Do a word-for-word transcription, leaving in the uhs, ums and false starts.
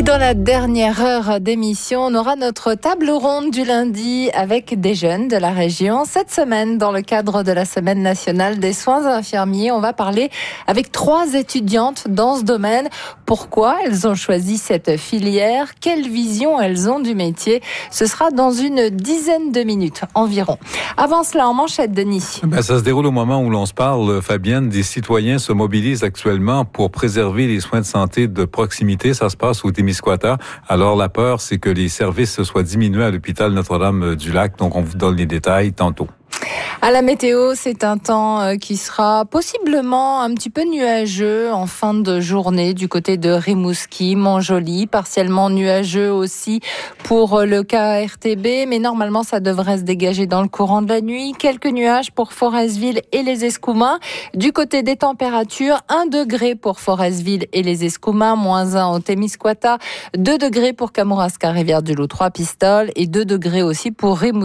Et dans la dernière heure d'émission, on aura notre table ronde du lundi avec des jeunes de la région. Cette semaine, dans le cadre de la Semaine nationale des soins infirmiers, on va parler avec trois étudiantes dans ce domaine. Pourquoi elles ont choisi cette filière? Quelle vision elles ont du métier? Ce sera dans une dizaine de minutes environ. Avant cela, en manchette, Denis. Ben, ça se déroule au moment où l'on se parle, Fabienne. Des citoyens se mobilisent actuellement pour préserver les soins de santé de proximité. Ça se passe au Témiscouata. Alors, la peur, c'est que les services soient diminués à l'hôpital Notre-Dame-du-Lac. Donc, on vous donne les détails tantôt. À la météo, c'est un temps qui sera possiblement un petit peu nuageux en fin de journée du côté de Rimouski, Montjoly, partiellement nuageux aussi pour le K R T B, mais normalement ça devrait se dégager dans le courant de la nuit. Quelques nuages pour Forestville et les Escoumins. Du côté des températures, un degré pour Forestville et les Escoumins, moins un au Témiscouata, deux degrés pour Kamouraska, Rivière-du-Loup, Trois-Pistoles et deux degrés aussi pour Rimouski.